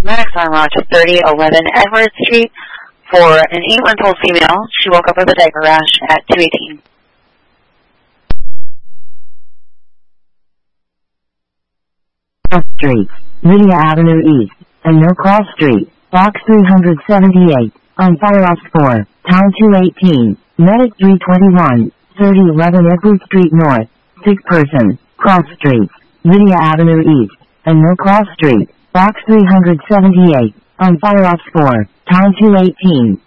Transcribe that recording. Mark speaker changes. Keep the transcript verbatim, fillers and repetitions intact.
Speaker 1: Medics on Watch thirty eleven Edward Street for an eight-month-old female. She woke up with a diaper rash at two eighteen.
Speaker 2: Cross Street, Lydia Avenue East, and No Cross Street, Box three seventy-eight, on Fire Ops four, Town two eighteen, Medic three twenty-one, thirty eleven Edward Street North, sick person, Cross Street, Lydia Avenue East, and No Cross Street, Box three seventy-eight, on Fire Ops four, Town two eighteen.